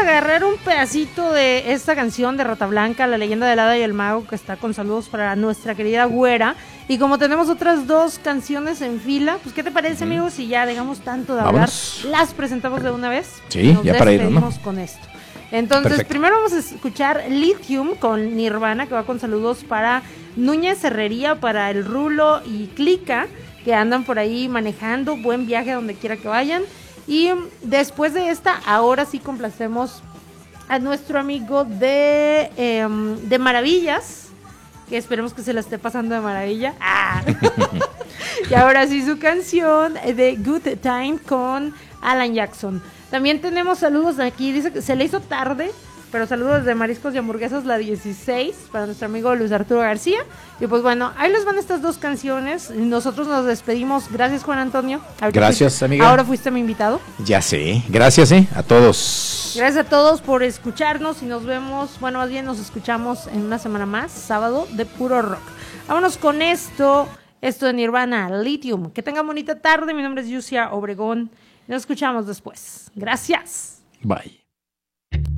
agarrar un pedacito de esta canción de Rata Blanca, La leyenda del hada y el mago, que está con saludos para nuestra querida Güera. Y como tenemos otras 2 canciones en fila, pues ¿qué te parece, amigos? Si ya dejamos tanto de hablar, las presentamos de una vez. Sí, ya para irnos, ¿no? Con esto. Entonces, perfecto. Primero vamos a escuchar Lithium con Nirvana, que va con saludos para Núñez Herrería, para el Rulo y Clica, que andan por ahí manejando. Buen viaje a donde quiera que vayan. Y después de esta, ahora sí complacemos a nuestro amigo de Maravillas, que esperemos que se la esté pasando de maravilla. Y ahora sí su canción de Good Time con Alan Jackson. También tenemos saludos aquí, dice que se le hizo tarde, pero saludos de Mariscos y Hamburguesas, la 16, para nuestro amigo Luis Arturo García. Y pues bueno, ahí les van estas 2 canciones. Nosotros nos despedimos. Gracias, Juan Antonio. Gracias, amiga. Ahora fuiste mi invitado. Ya sé. Gracias, a todos. Gracias a todos por escucharnos y nos vemos, bueno, más bien nos escuchamos en una semana más, sábado, de puro rock. Vámonos con esto de Nirvana, Lithium. Que tengan bonita tarde. Mi nombre es Yusia Obregón. Nos escuchamos después. Gracias. Bye.